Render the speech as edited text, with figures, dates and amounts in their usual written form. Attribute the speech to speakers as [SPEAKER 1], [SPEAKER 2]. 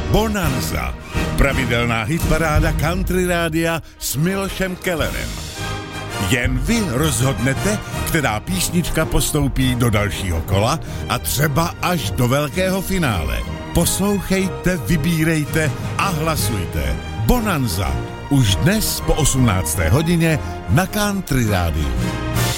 [SPEAKER 1] Bonanza. Pravidelná hitparáda country rádia s Milošem Kellerem. Jen vy rozhodnete, která písnička postoupí do dalšího kola a třeba až do velkého finále. Poslouchejte, vybírejte a hlasujte. Bonanza. Už dnes po 18. hodině na Country rádiu.